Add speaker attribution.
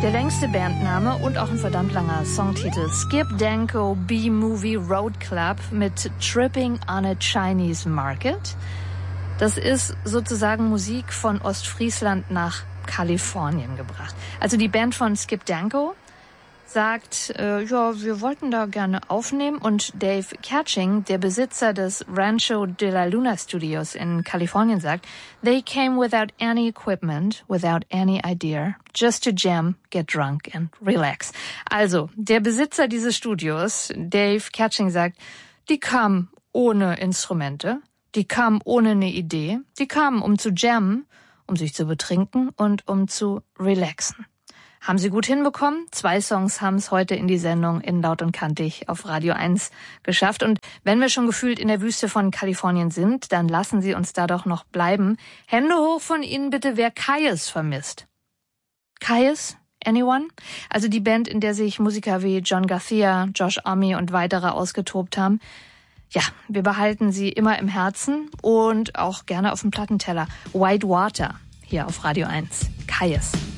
Speaker 1: Der längste Bandname und auch ein verdammt langer Songtitel. Skip Danko B-Movie Road Club mit Tripping on a Chinese Market. Das ist sozusagen Musik von Ostfriesland nach Kalifornien gebracht. Also die Band von Skip Danko sagt, ja, wir wollten da gerne aufnehmen, und Dave Catching, der Besitzer des Rancho de la Luna Studios in Kalifornien, sagt, they came without any equipment, without any idea, just to jam, get drunk and relax. Also, der Besitzer dieses Studios, Dave Catching, sagt, die kamen ohne Instrumente, die kamen ohne eine Idee, die kamen, um zu jammen, um sich zu betrinken und um zu relaxen. Haben sie gut hinbekommen. 2 Songs haben es heute in die Sendung in Laut und Kantig auf Radio 1 geschafft. Und wenn wir schon gefühlt in der Wüste von Kalifornien sind, dann lassen Sie uns da doch noch bleiben. Hände hoch von Ihnen bitte, wer Kyuss vermisst. Kyuss? Anyone? Also die Band, in der sich Musiker wie John Garcia, Josh Homme und weitere ausgetobt haben. Ja, wir behalten sie immer im Herzen und auch gerne auf dem Plattenteller. White Water hier auf Radio 1. Kyuss.